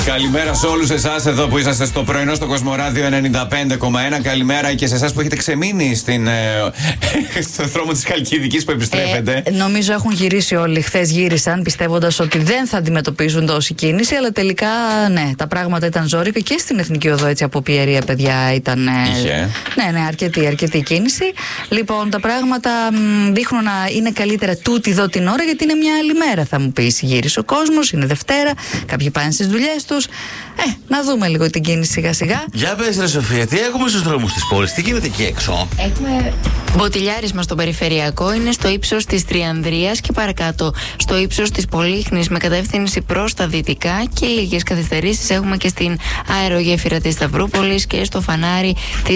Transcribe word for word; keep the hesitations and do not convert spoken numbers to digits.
Καλημέρα σε όλους εσάς εδώ που είσαστε στο πρωινό στο Κοσμοράδιο ενενήντα πέντε κόμμα ένα. Καλημέρα και σε εσάς που έχετε ξεμείνει στην, ε, στον δρόμο της Χαλκιδικής που επιστρέφετε. Ε, νομίζω έχουν γυρίσει όλοι. Χθες γύρισαν πιστεύοντας ότι δεν θα αντιμετωπίζουν τόση κίνηση, αλλά τελικά ναι, τα πράγματα ήταν ζόρικα και στην Εθνική Οδό έτσι από Πιερία, παιδιά, ήταν. Είχε. Ναι, ναι, αρκετή, αρκετή κίνηση. Λοιπόν, τα πράγματα μ, δείχνουν να είναι καλύτερα τούτη εδώ την ώρα, γιατί είναι μια άλλη μέρα, θα μου πεις. Γύρισε ο κόσμος, είναι Δευτέρα, κάποιοι πάνε στις δουλειές τους. Ε, να δούμε λίγο την κίνηση σιγά σιγά. Για πες ρε Σοφία, τι έχουμε στους δρόμους της πόλης, τι γίνεται εκεί έξω? Έχουμε μποτιλιάρισμα στο περιφερειακό, είναι στο ύψος της Τριανδρίας και παρακάτω στο ύψος της Πολύχνης με κατεύθυνση προς τα δυτικά, και λίγες καθυστερήσεις έχουμε και στην αερογέφυρα της Σταυρούπολης και στο φανάρι της